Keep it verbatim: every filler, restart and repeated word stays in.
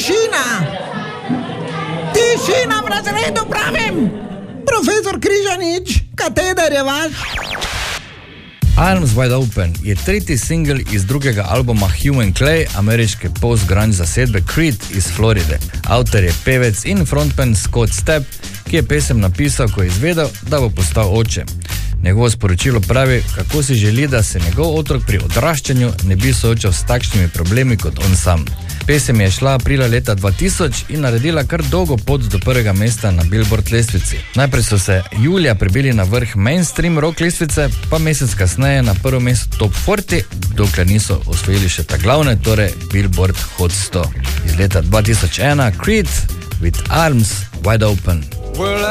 Tišina! Tišina v razredu, pravim! Profesor Križanič, kateder je vaš? Arms Wide Open je tretji singel iz drugega albuma Human Clay ameriške post-grunge zasedbe Creed iz Floride. Avtor je pevec in frontman Scott Stapp, ki je pesem napisal, ko je izvedel, da bo postal oče. Njegovo sporočilo pravi, kako si želi, da se njegov otrok pri odraščanju ne bi soočal s takšnimi problemi kot on sam. Pesem je šla aprila leta dva tisoč in naredila kar dolgo pot do prvega mesta na Billboard lestvici. Najprej so se julija prebili na vrh mainstream rock lestvice, pa mesec kasneje na prvo mesto Top štirideset, dokler niso osvojili še ta glavne, torej Billboard Hot sto. Iz leta dva tisoč ena Creed with Arms Wide Open. Well,